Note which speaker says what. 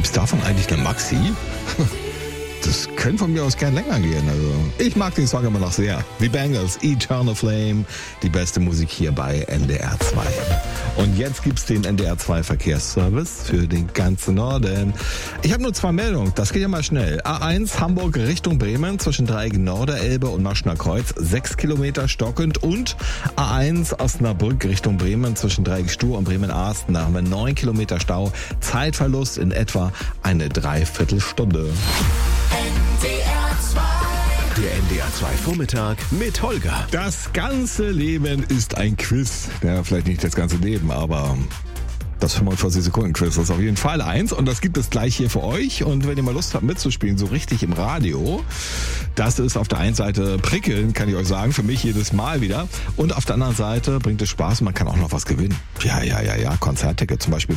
Speaker 1: Gibt's davon eigentlich eine Maxi? Das könnte von mir aus gern länger gehen. Also ich mag den Song immer noch sehr. Die Bangles, Eternal Flame, die beste Musik hier bei NDR 2. Und jetzt gibt's den NDR 2 Verkehrsservice für den ganzen Norden. Ich habe nur 2 Meldungen, das geht ja mal schnell. A1 Hamburg Richtung Bremen zwischen Dreieck Norderelbe und Maschner Kreuz 6 Kilometer stockend und A1 Osnabrück Richtung Bremen zwischen Dreieck Stur und Bremen-Arsten. Da haben wir 9 Kilometer Stau, Zeitverlust in etwa eine Dreiviertelstunde.
Speaker 2: Der NDR 2 Vormittag mit Holger.
Speaker 1: Das ganze Leben ist ein Quiz. Ja, vielleicht nicht das ganze Leben, aber das 45-Sekunden-Quiz ist auf jeden Fall eins. Und das gibt es gleich hier für euch. Und wenn ihr mal Lust habt mitzuspielen, so richtig im Radio, das ist auf der einen Seite prickeln, kann ich euch sagen, für mich jedes Mal wieder. Und auf der anderen Seite bringt es Spaß und man kann auch noch was gewinnen. Ja, Konzertticket zum Beispiel